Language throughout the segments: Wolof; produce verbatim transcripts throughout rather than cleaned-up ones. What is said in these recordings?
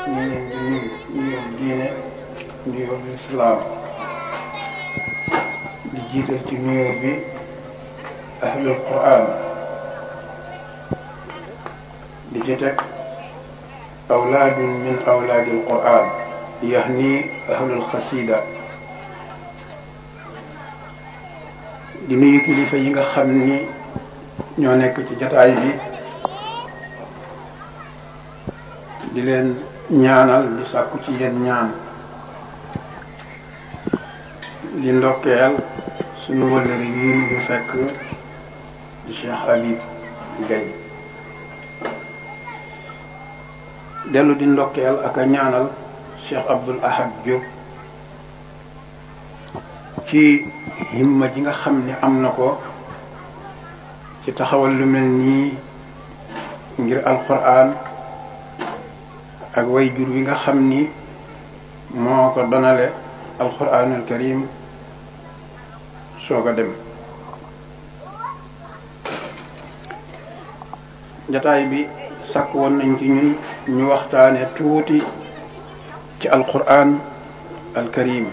ñu leen di nuyu nuyoo diine nuyoo lislaam di jiital ci nuyoo bi ahlul quran di ci teg awlaadun min awlaadil quran yahni ahlul xasida di nuyu kilifa yi nga xam ni ñoo nekk ci jataay bi di leen ñaanal di sàkku ci yéen ñaan di ndokkeel suñu wëllëri yi ñu fekk di Cheikh Habib Gaye dellu di ndokkeel ak a ñaanal Cheikh Abdoul Ahad Diop ci himma ji nga xam ni am na ko ci taxawal lu mel nii ngir alquran ak way jur wi nga xam ni moo ko donale alquranul karim soog a dem jataay bi sàkk woon nañ ci ñun ñu waxtaane tuuti ci alquran al karim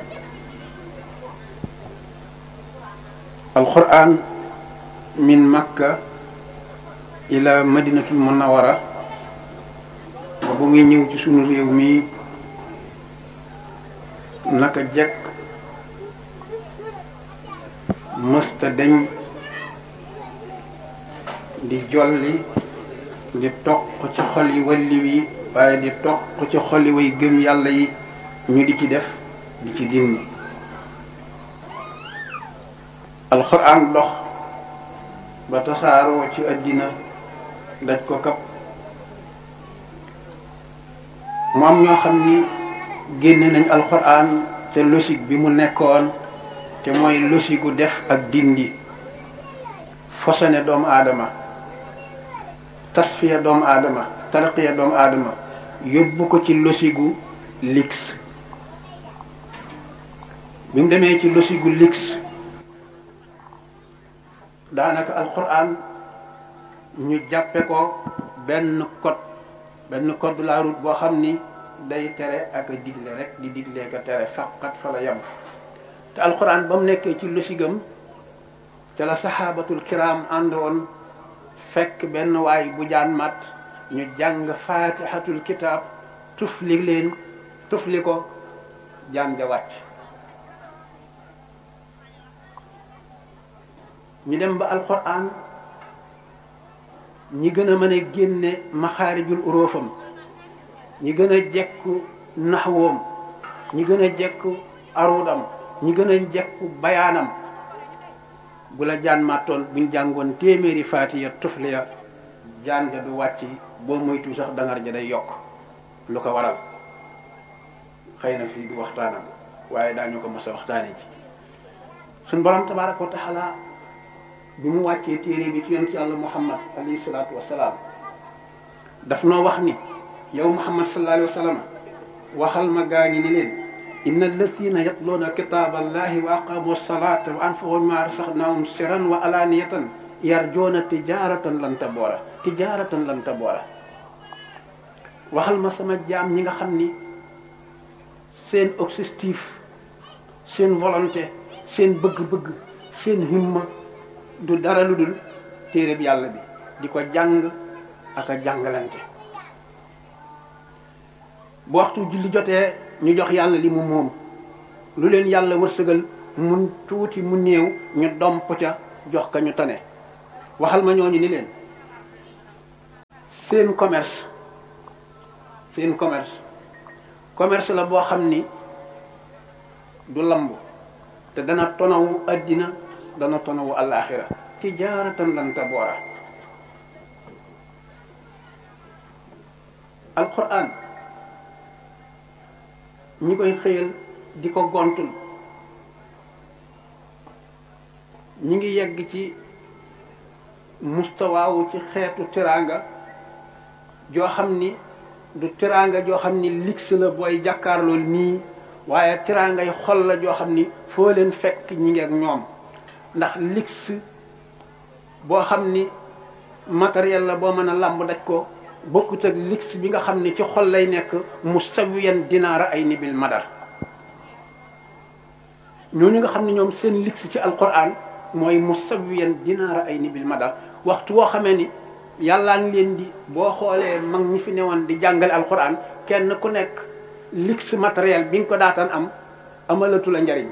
alquran min makka ila madinatul munawara ba bu ngi ñëw ci sunu réew mi naka jekk mësta deñ di jolli di toq ci xoli walli wi waaye di toq ci xoli way gëm yàlla yi ñu di ci def di ci dindi alxuraan dox ba tasaaroo ci àddina daj ko kap mu am ñoo xam ni génne nañ alxuraan te logique bi mu nekkoon te mooy logique gu def ak dindi fosone doomu aadama tasfiya doomu aadama tarqiya doomu aadama yóbbu ko ci logique gu lix bi mu demee ci logique gu lix daanaka alxuraan ñu jàppe ko benn code benn code de la route boo xam ni day tere ak a digle rek di diglee ko tere faqat fa la yem te alxuraan ba mu nekkee ci losigam ca la saxaabatul kiram àndoon fekk benn waay bu jaan mat ñu jàng faatihatul kitaab tufli leen tufli ko jaan ja wàcc ñu dem ba alxuraan ñi gën a mën a génne maxaarijul uróofam ñi gën a jekku naxwoom ñi gën a jekku arudam ñi gën a jekku bayaanam bu la jaan màttoon buñ jàngoon téeméeri faatiya tufliya jaan ja du wàcc boo moytu sax dangar ja day yokk lu ko waral xëy na fii du waxtaanam waaye daañu ko mos a waxtaane ci suñ borom tabaraka wa taala bi mu wàccee téere bi ci yonent yàlla muhammad alayhi salaatu wasalaam daf noo wax ni yow muhammad sallallahu alayhi wa sallam waxal ma gaa ñi ni leen inna alladina yatluuna kitaaba allahi wa aqamu salata wa anfaqu mimma razaqnahum sirran wa alaniyatan yarjuuna tijaratan lan taboora tijaratan lan taboora waxal ma sama jaam ñi nga xam ni seen objectif seen volonté seen bëgg-bëgg seen himma du dara lu dul téere bi yàlla bi di ko jàng ak a jàngalante bu waxtu julli jotee ñu jox yàlla li mu moom lu leen yàlla wërsëgal mun tuuti mu néew ñu domp ca jox ka ñu tane waxal ma ñooñu ni leen seen commerce seen commerce commerce la boo xam ni du lamb te dana tonawu àddina dana tonawu àllaaxira tijaaratan lan taboora alquran ñi koy xëyal di ko gontul ñi ngi yegg ci mustawaawu ci xeetu teraanga joo xam ni du teraanga joo xam ni lix la booy jàkkaarlool nii waaye teraangay xol la joo xam ni foo leen fekk ñi ngi ak ñoom ndax lix boo xam ni matériel la boo mën a làmb daj ko bokkut ak lix bi nga xam ne ci xol lay nekk musawiyan dinaara ay nibil madar ñooñu nga xam ne ñoom seen lix ci alquran mooy musawiyan dinaara ay nibil madar waxtu woo xamee ni yàllaa ngi leen di boo xoolee mag ñi fi newoon di jàngale alquran kenn ku nekk lix matériel bi nga ko daataan am amalatu la njariñ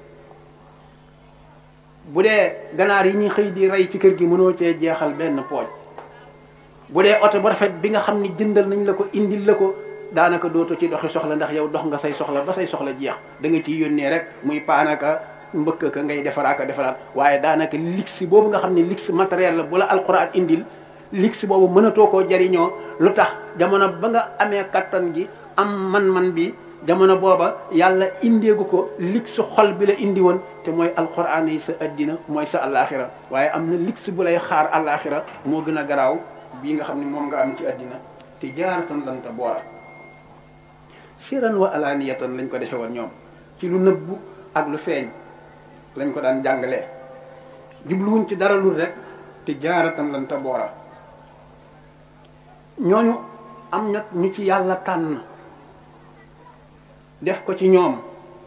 bu dee ganaar yi ñuy xëy di rey ci kër gi mënoo cee jeexal benn pooj bu dee oto bu rafet bi nga xam ni jëndal nañ la ko indil la ko daanaka dooto ci doxi soxla ndax yow dox nga say soxla ba say soxla jeex da nga ciy yónnee rek muy paanaka mbëkk ka ngay defaraaka defaraat waaye daanaka lix boobu nga xam ne lix matériel la bu la alquran indil lix boobu mënatoo koo jariñoo lu tax jamono ba nga amee kattan gi am man-man bi jamono booba yàlla indeegu ko lix xol bi la indi woon te mooy alquran yi sa addina mooy sa alaxira waaye am na lix bu lay xaar alaxira moo gën a garaaw bii nga xam ne moom nga am ci addina te jaaratan lanta boora siran wa alaniyatan lañ ko defe woon ñoom ci lu nëbbu ak lu feeñ lañ ko daan jàngalee jubluwuñ ci dara lu rek te jaaratan lanta boora ñooñu am nag ñu ci yàlla tànn def ko ci ñoom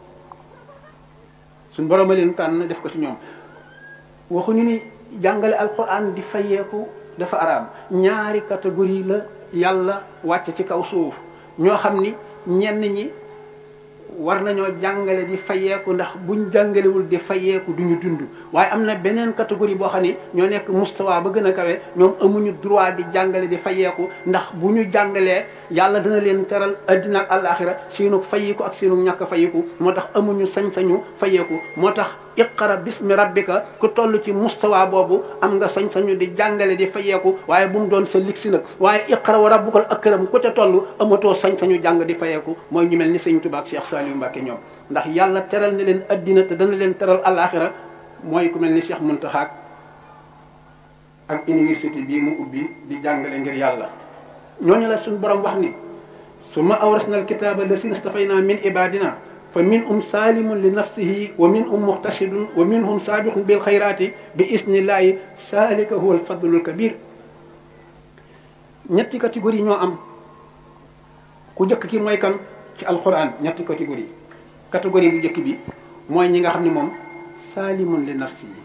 suñ borom a leen tànn def ko ci ñoom waxuñu ni jàngale alquran di fayeeku dafa araam ñaari catégorie la yàlla wàcc ci kaw suuf ñoo xam ni ñenn ñi war nañoo jàngale di fayeeku ndax buñ jàngalewul di fayeeku duñu dund waaye am na beneen catégorie boo xam ni ñoo nekk mustawa ba gën a kawe ñoom amuñu droit di jàngale di fayeeku ndax bu ñu jàngalee yàlla dana leen teral addina ak àllaaxira seenu fayiku ak seenu ñàkk fayiku moo tax amuñu sañ-sañu fayeeku moo tax iqra bismi rabbika ku toll ci mustawa boobu am nga sañ-sañu di jàngale di fayeeku waaye bu mu doon sa ligsi nag waaye iqra wa rabbukal akram ku ca toll amatoo sañ-sañu jàng di fayeeku mooy ñu mel ni sëñ Tuubaa ak Cheikh Saliou Mbacké ñoom ndax yàlla teral na leen addina te dana leen teral àllaaxira mooy ku mel ni Cheikh Muntaxa ak université bii mu ubbi di jàngale ngir yàlla ñooñu la suñu borom wax ni summa awrasna alkitaba lasina stafayna min ibadina fa minhum salimun li nafsihi wa minhum muqtasidun wa minhum sabiqun bil xayrati bi isnillahi salika huwa alfadlul kabir ñetti catégorie ñoo am ku njëkk ki mooy kan ci alquran ñetti catégorie catégorie bu njëkk bi mooy ñi nga xam ne moom salimun li nafsihi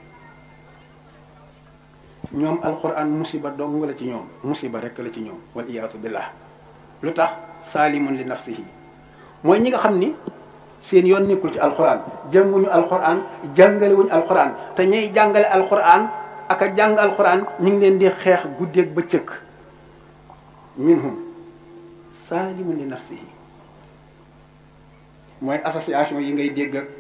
ñoom alquran musiba dong la ci ñoom musiba rek la ci ñoom wal iyaasu billah lu tax salimun li nafsihi mooy ñi nga xam ni seen yoon nekkul ci alquran jànguñu alquran jàngalewuñu alquran te ñay jàngale alquran ak a jàng alquran ñu ngi leen di xeex guddeeg bëccëg minhum salimun li nafsihi mooy association yi ngay dégg ak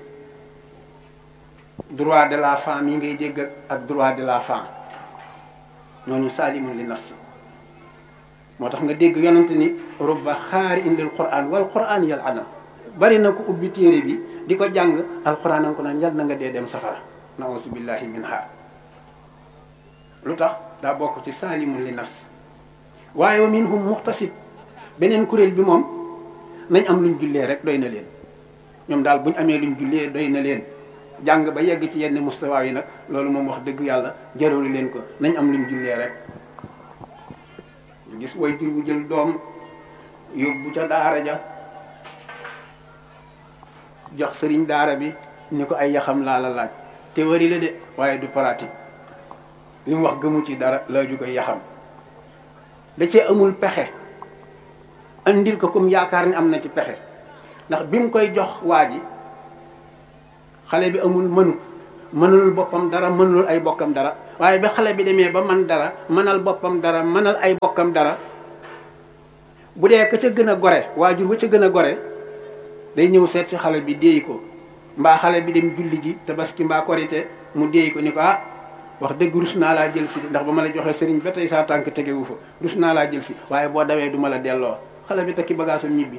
droit de la femme yi ngay dégg ak droit de la femme ñooñu salimun li nafsi moo tax nga dégg yonante ni rubba xaari indil quran wal quran yal anam bari na ko ubbi téere bi di ko jàng alquran an ko naan yal na nga dee dem safara nausu billahi minha lu tax daa bokk ci salimun li nafsi waaye wa minhum muqtasid beneen kuréel bi moom nañ am luñ jullee rek doy na leen ñoom daal buñ amee luñ jullee doy na leen jàng ba yegg ci yenn mustawa yi nag loolu moom wax dëgg yàlla jaralu leen ko nañ am luñ jullee rek gis way jur bu jël doom yóbbu ca daara ja jox sëriñ daara bi ni ko ay yaxam laa la laaj théorie la de waaye du pratique li mu wax gëmu ci dara laaju koy yaxam da cee amul pexe andil ko comme yaakaar ni am na ci pexe ndax bi mu koy jox waa ji xale bi amul mënu mënul boppam dara mënul ay bokkam dara waaye ba xale bi demee ba man dara mënal boppam dara mënal ay bokkam dara bu dee ka ca gën a gore waajur ba ca gën a gore day ñëw seet si xale bi déey ko mbaa xale bi dem julli ji tabaski mbaa korite mu déey ko ni ko ah wax dëgg rus naa laa jël si ndax ba ma la joxee sëriñ ba tey saa tànk tegewu fa rus naa laa jël si waaye boo dawee du ma la delloo xale bi takki bagaasam ñibbi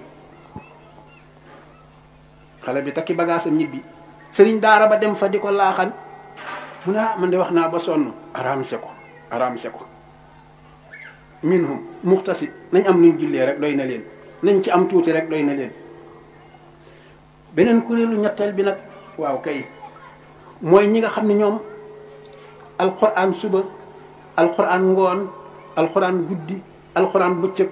xale bi takki bagaasam ñibbi sëriñ daara ba dem fa di ko laaxan mu ne ah man de wax naa ba sonn araamse ko araamse ko minhum muxtasid nañ am luñ jullee rek doy na leen nañ ci am tuuti rek doy na leen beneen kuréelu ñetteel bi nag waaw kay mooy ñi nga xam ne ñoom alquran suba alquran ngoon alquran guddi alxuraan bëccëg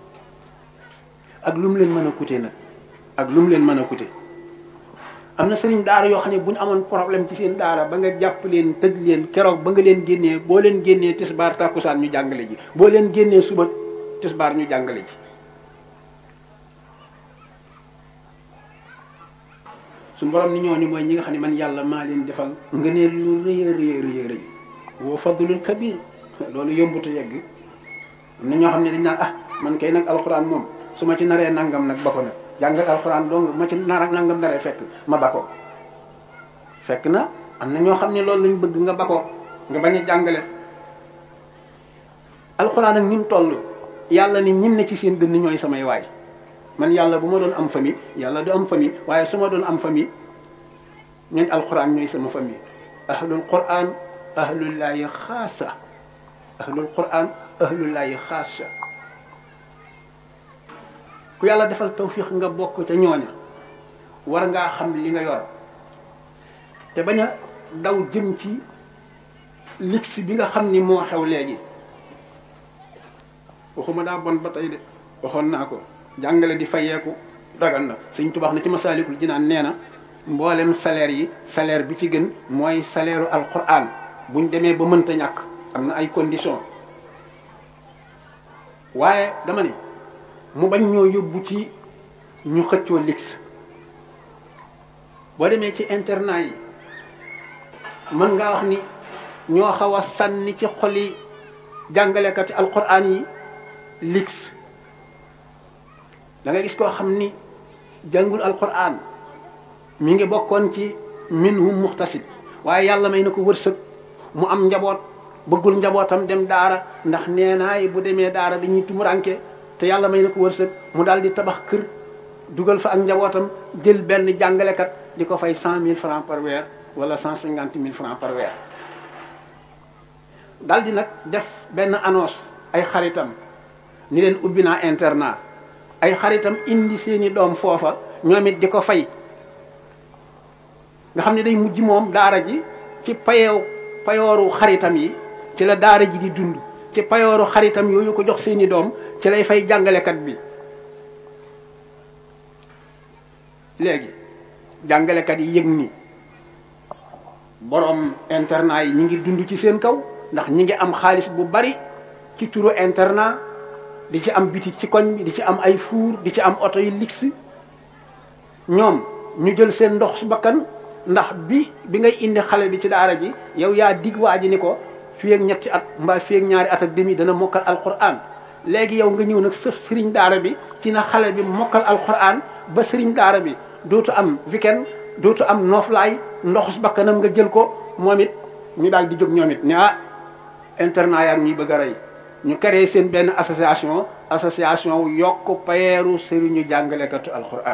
ak lu mu leen mën a coûter nag ak lu mu leen mën a coûter am na sëriñ daara yoo xam ne bu ñu amoon problème ci seen daara ba nga jàpp leen tëj leen keroog ba nga leen génnee boo leen génnee tisbaar tàkkusaan ñu jàngale ji boo leen génnee suba tisbaar ñu jàngale ji suñu borom ni ñooñu mooy ñi nga xam ne man yàlla maa leen defal ngëneel lu rëy a rëy rëy rëy woo fadlul kabir loolu yombut a yegg am na ñoo xam ne dañ naan ah man kay nag alxuraan moom su ma ci naree nangam nag ba ko nag jàngal alxuraan dong ma ci nar ak nangam naree fekk ma ba ko fekk na am na ñoo xam ne loolu lañ bëgg nga ba ko nga bañ a jàngale alxuraan ak ni mu toll yàlla ni ñim ne ci seen dënn ñooy samay waay man yàlla bu ma doon am famille yàlla du am famille waaye su ma doon am famille ñooñ alxuraan ñooy sama famille ahlul quran ahlullaahi xaasa ahlul quran ahlullaahi xaasa ku yàlla defal tawfiix nga bokk ca ñooña war ngaa xam li nga yor te bañ a daw jëm ci lix bi nga xam ni moo xew léegi waxuma daa bon ba tey de waxoon naa ko jàngale di fayeeku dagan na Sëñ Tuubaa na ci Masaalikul Jinaan nee na mboolem salaire yi salaire bi ci gën mooy salaire u alquran buñ demee ba mënta ñàkk am na ay conditions waaye dama ne mu bañ ñoo yóbbu ci ñu xëccoo lix boo demee ci internat yi mën ngaa wax ni ñoo xaw a sànni ci xoli jàngalekati alquran yi lix da ngay gis koo xam ni jàngul alquran mi ngi bokkoon ci minhum muxtasid waaye yàlla may na ko wërsëg mu am njaboot bëggul njabootam dem daara ndax nee naay bu demee daara dañuy tumuranke te yàlla may na ko wërsëg mu daal di tabax kër dugal fa ak njabootam jël benn jàngalekat di ko fay cent mille francs par weer wala cent cinquante mille francs par weer daal di nag def benn annonce ay xaritam ni leen ubbi naa internat ay xaritam indi seeni doom foofa ñoom it di ko fay nga xam ne day mujj moom daara ji ci payeew payooru xaritam yi ci la daara ji di dund ci payooru xaritam yooyu ko jox seeni doom ci lay fay jàngalekat bi léegi jàngalekat yi yëg ni borom internat yi ñi ngi dund ci seen kaw ndax ñi ngi am xaalis bu bari ci turu internat di ci am bitik ci koñ bi di ci am ay fuur di ci am oto yi lix ñoom ñu jël seen ndox su bakkan ndax bi bi ngay indi xale bi ci daara ji yow yaa dig waa ji ni ko fii ak ñetti at mbaa fii ak ñaari at ak demi dana mokkal alquran léegi yow nga ñëw nag sëf sëriñ daara bi ci na xale bi mokkal alquran ba sëriñ daara bi dootu am weekend dootu am nooflaay ndox su bakkanam nga jël ko moom it ñu daal di jóg ñoom it ne ah internat yaa ñuy bëgg a rey ñu créé seen benn association association yokk payeeru sëriñu jàngalekatu alquran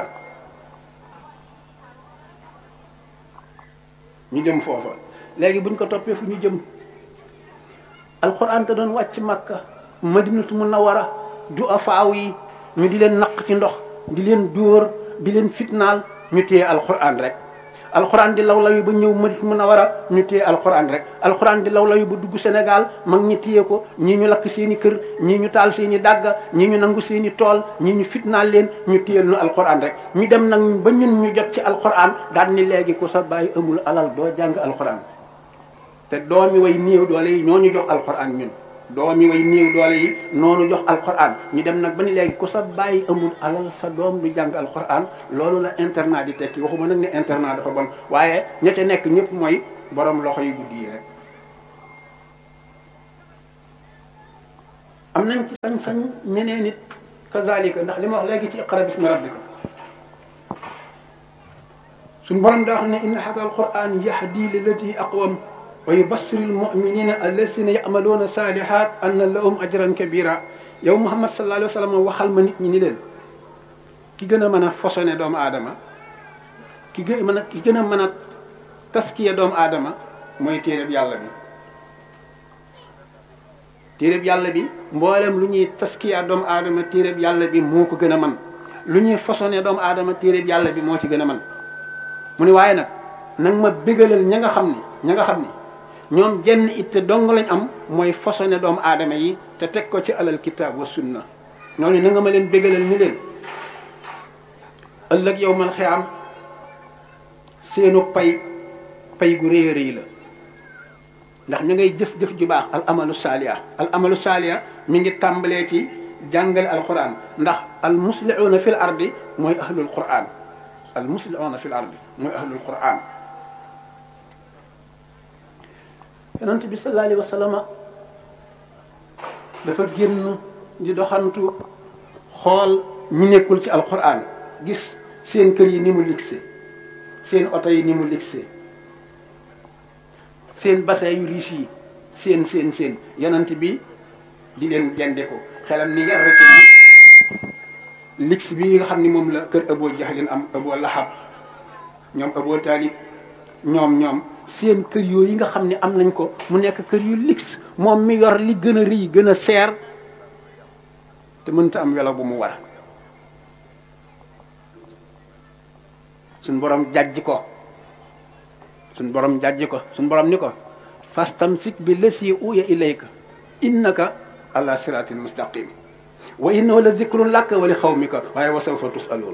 ñu jëm foofa léegi buñ ko toppee fu ñu jëm alquran te doon wàcc makka madinatu munawara du afaaw yi ñu di leen naq ci ndox di leen dóor di leen fitnaal ñu téye alquran rek alquran di law law yi ba ñëw madinatu munawara ñu téye alquran rek alquran di law law yi ba dugg Sénégal mag ñi téye ko ñii ñu lakk seen i kër ñii ñu taal seen i dàgga ñii ñu nangu seen i tool ñii ñu fitnaal leen ñu téyel nu alquran rek ñu dem nag ba ñun ñu jot ci alquran daal ni léegi ku sa bàyyi amul alal doo jàng alquran te doomi way néew doole yi ñoo ñu jox alquran ñun doomi way néew doole yi noonu jox alquran ñu dem nag ba ni léegi ku sa bàyyi amul alal sa doom du jàng alquran loolu la internat di tekki waxuma nag ne internat dafa bon waaye ña ca nekk ñëpp mooy borom loxo yu guddi yi rek am nañ ci sañ-sañ ñeneen nit kazalika ndax li ma wax léegi ci iqra bismi rabbika suñ borom daa xam ne inna hada alquran yahdi lillati aqwam wa yubassiru almuminina alladina yamaluuna salihat anna lahum ajran kabira yow Muhammad sallallahu alayhi wa sallam waxal ma nit ñi ni leen ki gën a mën a façonné doomu aadama ki gën a mën a ki gën a mën a taskiya doomu aadama mooy téereb yàlla bi téereb yàlla bi mboolem lu ñuy taskiya doomu aadama téereb yàlla bi moo ko gën a man lu ñuy façonné doomu aadama téereb yàlla bi moo ci gën a man mu ne waaye nag nag ma bégalal ña nga xam ni ña nga xam ni ñoom jenn itte dong lañ am mooy façonné doomu aadama yi te teg ko ci alal kitaab wa sunna ñooñu na nga ma leen bégalal ni leen ëllëg yowmal xiyaam seenu pay pay gu rëy a rëy la ndax ña ngay jëf-jëf ju baax al amalu saaliha al amalu saaliha mi ngi tàmbalee ci jàngale alquran ndax al muslihuuna fil ardi mooy ahlul quran al muslihuuna fil ardi mooy ahlul quran yonent bi sallallahu alayhi wa sallam dafa génn di doxantu xool ñi nekkul ci alquran gis seen kër yi ni mu ligse seen oto yi ni mu ligse seen bassin yu riis yi seen seen seen yonent bi di leen gende ko xelam ni nga rek ni ligse bi nga xam ni moom la kër Abu Jahlin am Abu Lahab ñoom Abu Talib ñoom ñoom seen kër yooyu nga xam ne am nañ ko mu nekk kër yu ligse moom mi yor li gën a rëy gën a seer te mënta am welo bu mu war suñ borom jàjj ko suñ borom jàjj ko suñ borom ni ko fastamsik bi lasi uya ilayka innaka ala siratin mustaqim wa innahu la zikrun laka wa li xawmika waaye wa sawfa tusalun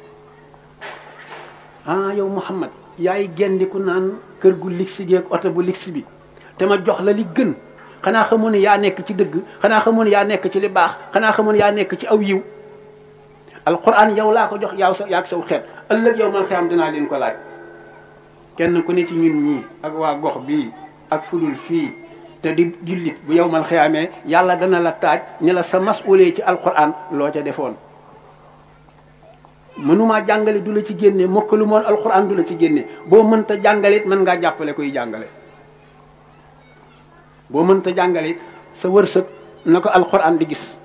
ah yow Muhammad yaay gendiku naan kër gu ligsi gi ak oto bu ligsi bi te ma jox la li gën xanaa xamoon ne yaa nekk ci dëgg xanaa xamoon ne yaa nekk ci li baax xanaa xamoon ne yaa nekk ci aw yiw alquran yow laa ko jox yaaw sa yaag saw xeet ëllëg yow man xam dinaa leen ko laaj kenn ku ne ci ñun ñii ak waa gox bii ak fulul fii te di jullit bu yow man xiyaamee yàlla dana la taaj ne la sa masuulee ci alquran loo ca defoon mënumaa jàngale du la ci génne mokkalu moon alquran du la ci génne boo mënta jàngalit mën ngaa jàppale koy jàngale boo mënta jàngalit sa wërsëg na ko alquran di gis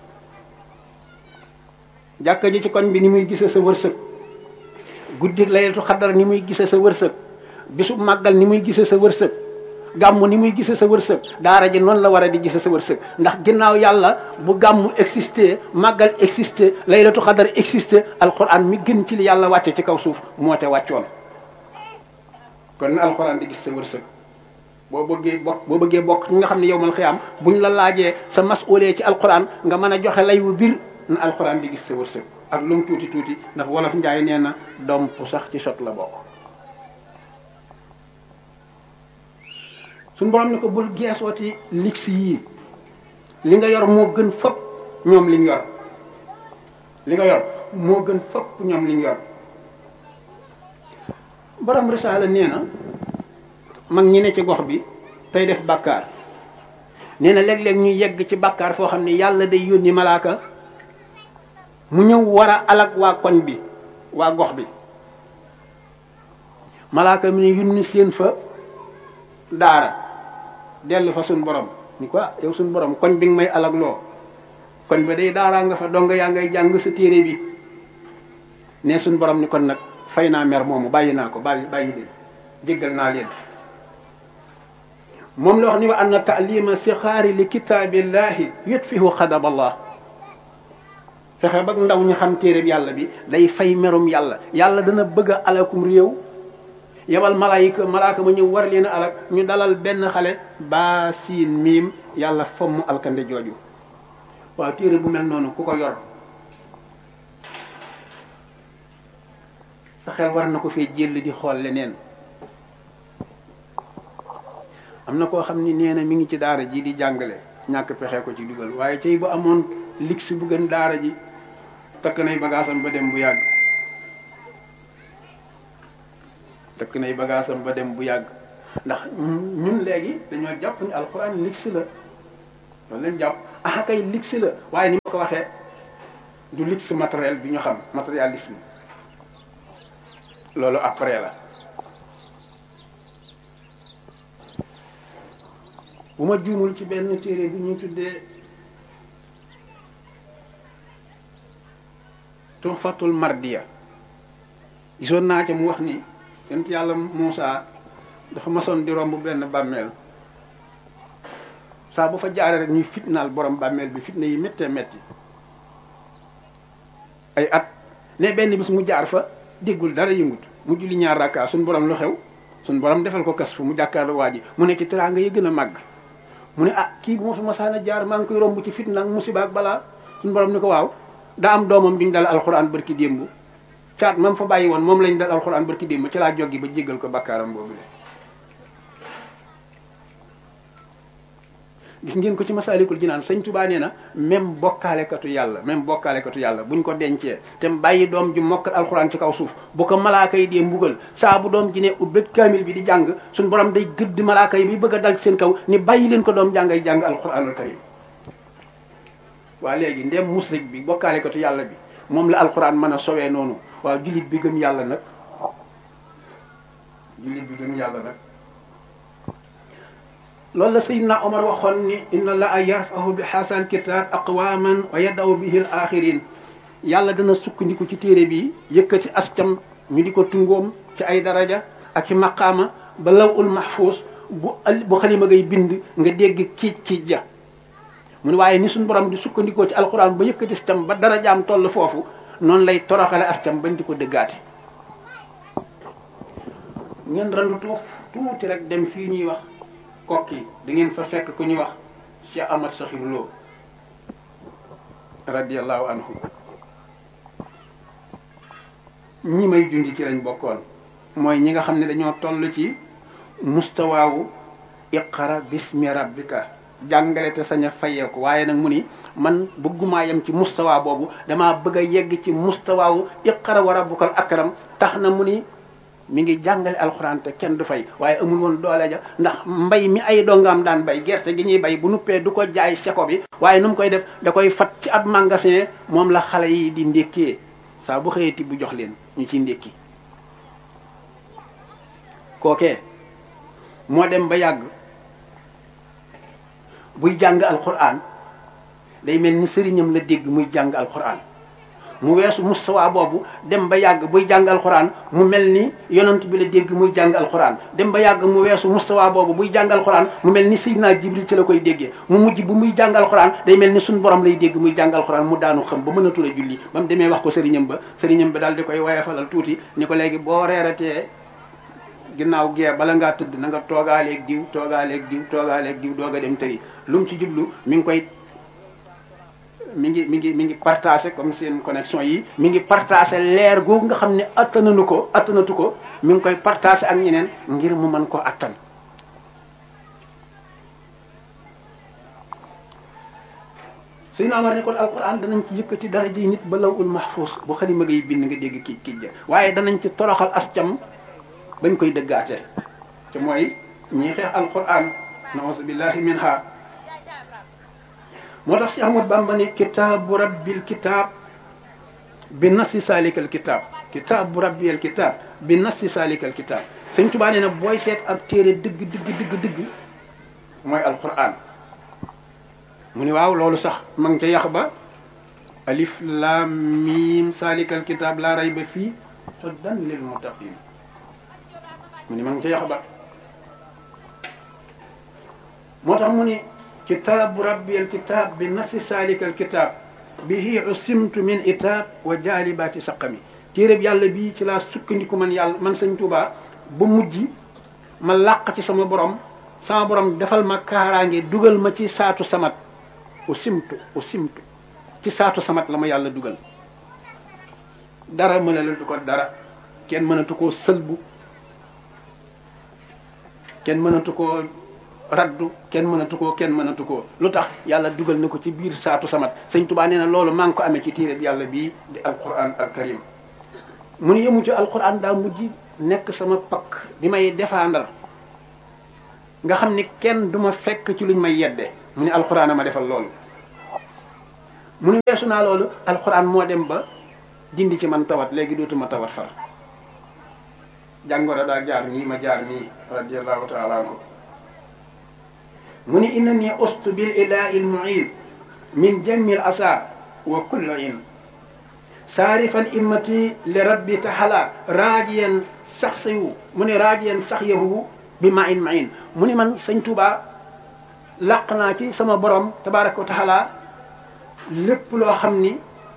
jàkka ji ci koñ bi ni muy gisee sa wërsëg guddi laylatu xadar ni muy gisee sa wërsëg bisu màggal ni muy gisee sa wërsëg gàmmu ni muy gisee sa wërsëg daara ji noonu la war a di gisee sa wërsëg ndax ginnaaw yàlla bu gàmmu existé màggal existé laylatu xadar existé alquran mi gën ci li yàlla wàcce ci kaw suuf moo te wàccoon kon na alquran di gis sa wërsëg boo bëggee bokk boo bëggee bokk ñi nga xam ne yow mal xiyaam buñ la laajee sa masuulee ci alquran nga mën a joxe lay wu bir na alquran di gis sa wërsëg ak lu mu tuuti tuuti ndax wolof njaay nee na domp sax ci sot la bokk suñu borom ne ko bul geesooti liggs yii li nga yor moo gën fëpp ñoom liñ yor li nga yor moo gën fëpp ñoom liñ yor borom risaala nee na mag ñi ne ci gox bi tey def bàkkaar nee na léeg-léeg ñu yegg ci bàkkaar foo xam ne yàlla day yónni malaaka mu ñëw war a alag waa koñ bi waa gox bi malaaka mi ne yónni seen fa daara dellu fa suñ borom ni ko yow suñ borom koñ bi nga may alag loo koñ ba day daaraa nga fa dong yaa ngay jàng sa téere bi ne suñ borom ni kon nag fay naa mer moomu bàyyi naa ko bàyyi bàyyi leen jéggal naa leen moom la wax ni wa anna taalima sixaari li kitaabillahi yutfihu xadaballah fexe ba ndaw ñu xam téere bi yàlla bi day fay merum yàlla yàlla dana bëgg a alakum réew yebal malaayika malaaka ma ñëw war leen a alak ñu dalal benn xale baa siin miim yàlla fomm alkande jooju waaw téere bu mel noonu ku ko yor sa xel war na ko fee jël di xool leneen am na koo xam ni nee na mi ngi ci daara ji di jàngale ñàkk pexe ko ci dugal waaye cay bu amoon ligsi bu gën daara ji takk nay bagaasam ba dem bu yàgg takk nay bagaasam ba dem bu yàgg ndax ñun léegi dañoo jàpp ni alxuraan ligsi la loolu leen jàpp ah kay ligsi la waaye ni ma ko waxee du ligsi matériel bi ñu xam matérialisme loolu après la bu ma juumul ci benn téere bi ñuy tuddee Tuhfatul Mardiya gisoon naa ca mu wax ni yonent yàlla Muusaa dafa masoon di romb benn bàmmeel saa bu fa jaaree rek ñuy fitnaal borom bàmmeel bi fitna yi méttee métti ay at ne benn bis mu jaar fa déggul dara yëngut mu julli ñaar rakkaa suñ borom lu xew suñ borom defal ko kas fu mu jàkkaarloo waa ji mu ne ci teraanga yi gën a màgg mu ne ah kii bu ma fi masaana jaar maa ngi koy romb ci fitna ak musiba ak balaa suñu borom ni ko waaw daa am doomam bi ñu dal alxuraan barki démb caat mam fa bàyyi woon moom lañ dal alxuraan barki démb ci laa joggi ba jéggal ko bakkaaram boobu le gis ngeen ko ci Masaalikul Jinaan sëñ Tuubaa nee na même bokkaalekatu yàlla même bokkaalekatu yàlla buñ ko dencee te bàyyi doom ji mokkal alxuraan ci kaw suuf bu ko malaaka yi dee mbugal saa bu doom ji ne ubbét kaamil bi di jàng suñ borom day gëdd malaaka yi bi bëgg a dal seen kaw ni bàyyi leen ko doom jàngay jàng alxuraanul karim waa léegi ndem musrik bi bokkaalekatu yàlla bi moom la alxuraan mën a sowee noonu waaw jullit bi gëm yàlla nag jullit bi gëm yàlla nag loolu la Seydina Omar waxoon ni inna la ay yarfahu bi xaasal kitaab aqwaman wa yadaw bihi al axirin yàlla dana sukkandiku ci téere bi yëkkati ascam ñu di ko tungoom ci ay daraja ak ci maqaama ba law ul mahfuus bu bu xalima ngay bind nga dégg kiic kiic ja mu ne waaye ni suñ borom di sukkandikoo ci alquran ba yëkkati ascam ba darajaam toll foofu noonu lay toroxale ascam bañ di ko dëggaate ngeen randu tuuf tuuti rek dem fii ñuy wax kokki da ngeen fa fekk ku ñuy wax Cheikh Ahmad Sakhir Lo radiyallahu anhu ñi may junj ci lañ bokkoon mooy ñi nga xam ne dañoo toll ci mustawaawu iqra bismi rabbika jàngale te sañ a fayeeku waaye nag mu ni man bëggumaa yem ci mustawaa boobu damaa bëgg a yegg ci mustawaawu iqra wa rabbukal akram tax na mu ni mi ngi jàngale alxuraan te kenn du fay waaye amul woon doole ja ndax mbay mi ay dongaam daan bay gerte gi ñuy bay bu nuppee du ko jaay seko bi waaye nu mu koy def da koy fat ci ab magasin moom la xale yi di ndékkee saa bu xëyee tibb jox leen ñu ciy ndékki kookee moo dem ba yàgg buy jàng alxuraan day mel ni sëriñam la dégg muy jàng alxuraan mu weesu mustawa boobu dem ba yàgg buy jàng alxuraan mu mel ni yonent bi la dégg muy jàng alxuraan dem ba yàgg mu weesu mustawa boobu buy jàng alxuraan mu mel ni Seydina Jibril ci la koy déggee mu mujj bu muy jàng alxuraan day mel ni suñ borom lay dégg muy jàng alxuraan mu daanu xam ba mënatul a julli ba mu demee wax ko sëriñam ba sëriñam ba daal di koy woyefalal tuuti ni ko léegi boo reeratee ginnaaw gee bala ngaa tëdd na nga toogaaleeg diw toogaaleeg diw toogaaleeg diw doog a dem tëri lu mu ci jublu mi ngi koy mi ngi mi ngi mi ngi partagé comme seen connexion yi mi ngi partagé leer googu nga xam ne attananu ko attanatu ko mi ngi koy partagé ak ñeneen ngir mu mën koo attan Seydina Omar ne kon alquran danañ ci yëkkati daraja yi nit ba lawul mahfuus bu xalima ngay bind nga dégg kii kii ja waaye danañ ci toroxal ascam bañ koy dëggaate te mooy ñii xeex alquran nauzu billahi minha moo tax si Ahmad Bamba ne kitaabu rabbil kitaab bi nasi salikal kitaab kitaabu rabbil kitaab bi nasi salikal kitaab Sëñ Tuubaa nee na booy seet ab téere dëgg dëgg dëgg dëgg mooy alquran mu ni waaw loolu sax ma ngi ca yax ba alif laam miim salikal kitaab laa rayba fii hudan lil muttaqin mu ni ma ngi ca yax ba moo tax mu ni kitaabu rabbi alkitab bi nasi salika alkitab bihi usimtu min itab wa jaalibati saqami téeréb yàlla bii ci laa sukkandiku man yàlla man Sëñ Tuubaa ba mujj ma làq ci sama borom sama borom defal ma kaaraange dugal ma ci saatu samat usimtu usimtu ci saatu samat la ma yàlla dugal dara mënalatu ko dara kenn mënatu koo sëlbu kenn mënatu koo raddu kenn mënatu koo kenn mënatu koo lu tax yàlla dugal na ko ci biir saatu samat Sëñ Tuubaa nee na loolu maa ngi ko amee ci téere bi yàlla bii di alquran al karim mu ni yëmu ci alquran daa mujj nekk sama pakk di may défendre nga xam ni kenn du ma fekk ci luñ may yedde mu ni alquran a ma defal loolu mu ni weesu naa loolu alquran moo dem ba dindi ci man tawat léegi dootuma tawat far jàngoro daa jaar nii ma jaar nii radiallahu taala anhu mu ni innani ustu bil ilahi al muin min jammi al asa wa kulli in saarifan immati li rabbi taala raajiyan sax sayu mu ni raajiyan sax yahu bi ma in ma in mu ni man Sëñ Tuubaa làq naa ci sama borom tabaraka wa taala lépp loo xam ni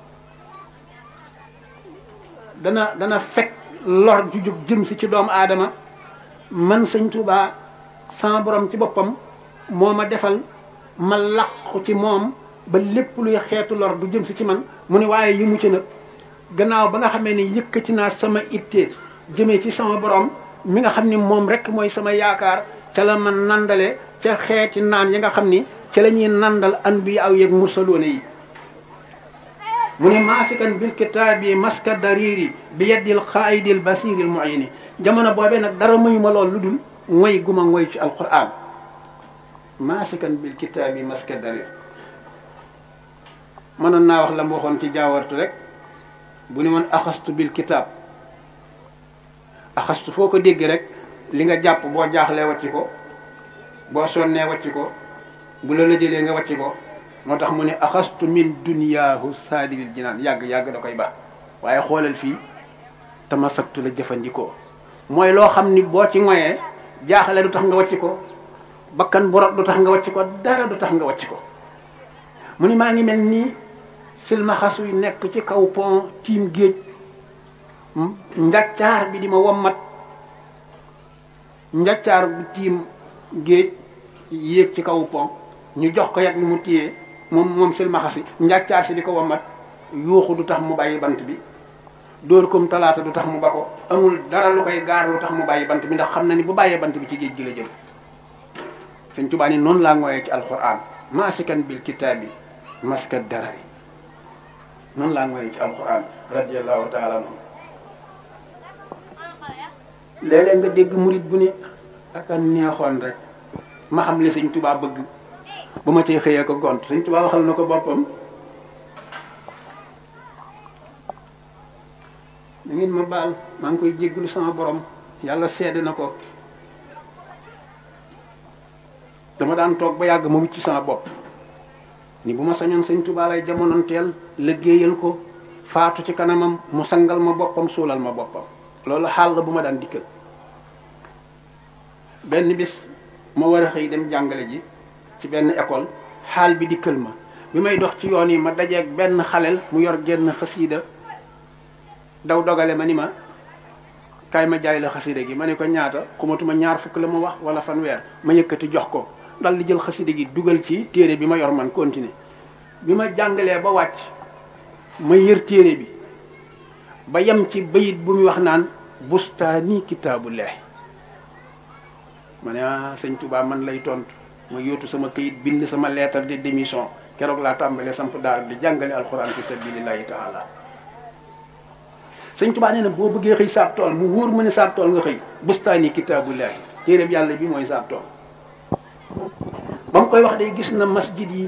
dana dana fekk lor ju jóg jëm si ci doomu aadama man Sëñ Tuubaa sama borom ci boppam moo ma defal ma làqu ci moom ba lépp luy xeetu lor du jëm si ci man. mu ne waaye yi mu ci nag gannaaw ba nga xamee ni yëkkati naa sama itte jëmee ci sama borom mi nga xam ni moom rek mooy sama yaakaar ca la ma nandale ca xeeti naan yi nga xam ni ca la ñuy nandal anbiya aw yeeg mursaloona yi. mu ne maasikan bil kitaabi maska dariri bi yeddil xaayidil basiril muayini. jamono boobee nag dara muy ma lool lu dul ngoy guma ngoy ci alquran. maasikan bil kitaabi maska darir mënoon naa wax la mu waxoon ci jaawartu rek bu ne woon axastu bil kitaab axastu foo ko dégg rek li nga jàpp boo jaaxlee wàcc ko boo sonnee wàcc ko bu la la jëlee nga wàcc ko moo tax mu ne axastu min duniyaahu saadilil jinaan yàgg-yàgg da koy baax waaye xoolal fii tamasaktu la jëfandikoo mooy loo xam ni boo ci ngoyee jaaxle du tax nga wàcc ko bakkan bu rot du tax nga wàcc ko dara du tax nga wàcc ko. mu ni maa ngi mel nii silmaxas yu nekk ci kaw pont tiim géej njaccaar bi di ma wommat njaccaar bu tiim géej yéeg ci kaw pont ñu jox ko yat bi mu téyee moom moom silmaxas yi njaccaar si di ko wommat yuuxu du tax mu bàyyi bant bi dóor kom talaata du tax mu ba ko amul dara lu koy gaar lu tax mu bàyyi bant bi ndax xam na ni bu bàyyee bant bi ci géej gi la jëm. Sëñ Tuubaa ni noonu laa ngooyee ci alquran maasikan bil kitaabi maska darari noonu laa ngooyee ci alquran radiallahu taala anhu. léeg-léeg nga dégg murit bu ne ak a neexoon rek ma xam li Sëñ Tuubaa bëgg bu ma cee xëyee ko gont. Sëñ Tuubaa waxal na ko boppam da ngeen ma baal maa ngi koy jégglu sama borom yàlla seede na ko. dama daan toog ba yàgg ma wicc sama bopp ni bu ma sañoon Sëñ Tuubaa lay jamonoonteel liggéeyal ko faatu ci kanamam mu sangal ma boppam suulal ma boppam. loolu xaal la bu ma daan dikkal. benn bis ma war a xëy dem jàngale ji ci benn école xaal bi dikkal ma bi may dox ci yoon yi ma dajeeg benn xaleel mu yor genn xasiida daw dogale ma ni ma kaay ma jaay la xasiida gi ma ne ko ñaata xumatuma ñaar fukk la ma wax wala fanweer ma yëkkati jox ko dal di jël xasiida gi dugal ci téere bi ma yor man continuer bi ma jàngalee ba wàcc ma yër téere bi ba yem ci bayit bu muy wax naan bustaani kitaabullahi ma ne ah Sëñ Tuubaa man lay tontu ma yóotu sama këyit bind sama lettre de démission keroog laa tàmbalee samp daara di jàngale alxuraan fi sabilillahi taala. Sëñ Tuubaa nee na boo bëggee xëy saab tool mu wóor ma ne saab tool nga xëy bustaani kitaabullahi téere bi yàlla bi mooy saab tool. ba mu koy wax day gis na masjid yi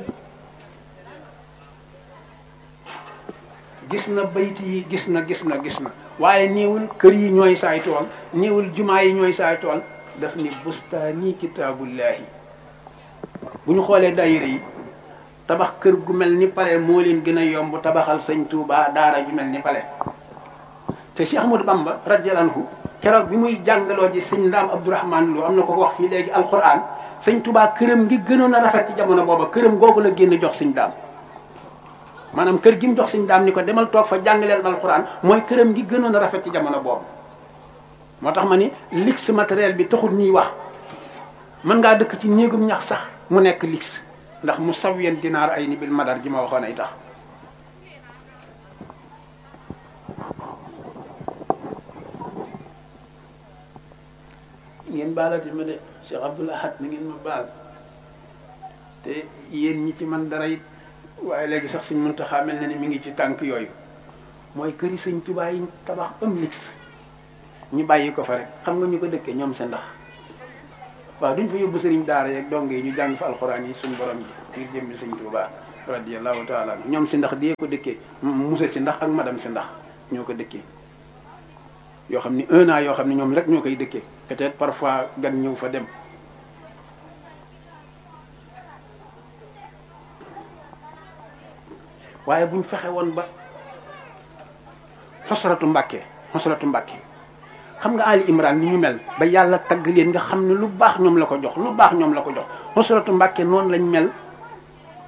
gis na bayt yi gis na gis na gis na waaye néewul kër yi ñooy saay tool néewul jumaa yi ñooy saay tool daf ni bustaani kitaabullahi. bu ñu xoolee daayira yi tabax kër gu mel ni pale moo leen gën a yomb tabaxal Sëñ Tuubaa daara ju mel ni pale. te Cheikh Ahmadou Bamba radiyallahu anhu keroog bi muy jàngaloo ji sëñ Ndaam Abdourahman Lo am na ko ko wax fii léegi alquran Sëñ Tuubaa këram ngi gënoon a rafet ci jamono booba këram googu la génn jox sëñ Ndaam maanaam kër gi mu jox sëñ Ndaam ni ko demal toog fa jàngaleel alquran mooy këram ngi gënoon a rafet ci jamono boobu. moo tax ma ni luxe matériel bi taxul ñuy wax mën ngaa dëkk ci néegum ñax sax mu nekk luxe ndax mu sawiyan dinaar ay ni bil madar ji ma waxoon ay tax. ngeen baalati ma de Cheikh Abdoul Ahad na ngeen ma baal te yéen ñi ci man dara it waaye léegi sax Sëñ Muntaxa mel na ni mi ngi ci tànk yooyu mooy këri Sëñ Tuubaa yi tabax am lix ñu bàyyi ko fa rek xam nga ñu ko dëkkee ñoom sa ndax waaw duñ fa yóbbu sëriñ daara yeeg dong yi ñu jàng fa alxuraan yi suñu borom ji ngir jëmmi Sëñ Tuubaa radiyallahu taala ñoom si ndax di ko dëkkee monsieur si ndax ak madame si ndax ñoo ko dëkkee yoo xam ni un an yoo xam ne ñoom rek ñoo koy dëkkee peut-être parfois gan ñëw fa dem. waaye buñ fexe woon ba xosratu Mbàkke xosratu Mbàkke xam nga Ali Imran ni ñu mel ba yàlla tagg leen nga xam ne lu baax ñoom la ko jox lu baax ñoom la ko jox xosratu Mbàkke noonu lañ mel